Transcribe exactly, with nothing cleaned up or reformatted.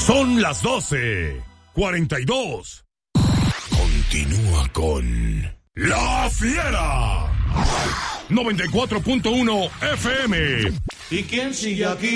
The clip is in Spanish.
Son las doce, cuarenta y dos. Continúa con La Fiera. noventa y cuatro punto uno F M. ¿Y quién sigue aquí?